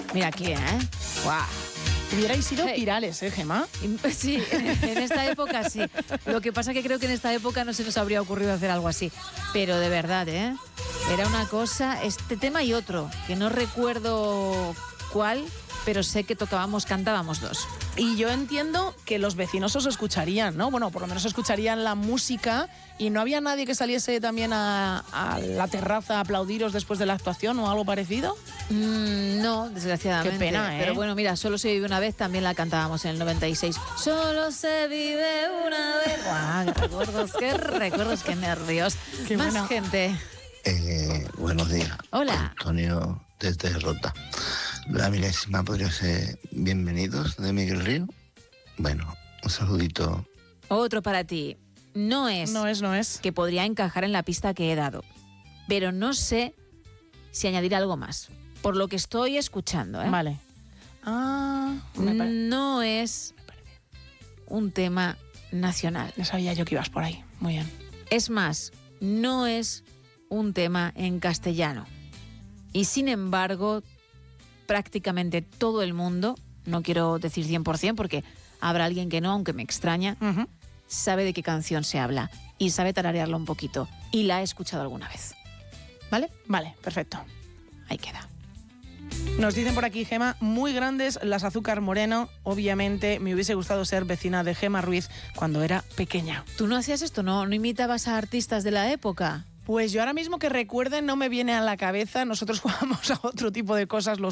Mira aquí, ¡guau! Hubierais sido virales, Gemma. Sí, en esta época sí. Lo que pasa que creo que en esta época no se nos habría ocurrido hacer algo así. Pero de verdad, era una cosa, este tema y otro, que no recuerdo cuál, pero sé que cantábamos dos. Y yo entiendo que los vecinos os escucharían, ¿no? Bueno, por lo menos escucharían la música y no había nadie que saliese también a la terraza a aplaudiros después de la actuación o algo parecido. No, desgraciadamente. Qué pena, Pero bueno, mira, Solo se vive una vez también la cantábamos en el 96. Solo se vive una vez. ¡Guau! ¡Qué recuerdos, qué nervios! Qué Más buena. gente. Buenos días. Hola. Antonio desde Rota. La milésima podría ser Bienvenidos de Miguel Río. Bueno, un saludito. Otro para ti. No es que podría encajar en la pista que he dado, pero no sé si añadir algo más. Por lo que estoy escuchando, Vale. No es un tema nacional. Ya sabía yo que ibas por ahí. Muy bien. Es más, no es un tema en castellano. Y sin embargo, prácticamente todo el mundo, no quiero decir 100% porque habrá alguien que no, aunque me extraña, sabe de qué canción se habla y sabe tararearla un poquito. Y la he escuchado alguna vez. ¿Vale? Vale, perfecto. Ahí queda. Nos dicen por aquí, Gema, muy grandes las Azúcar Moreno. Obviamente me hubiese gustado ser vecina de Gema Ruiz cuando era pequeña. ¿Tú no hacías esto? ¿No imitabas a artistas de la época? Pues yo ahora mismo que recuerden no me viene a la cabeza. Nosotros jugamos a otro tipo de cosas los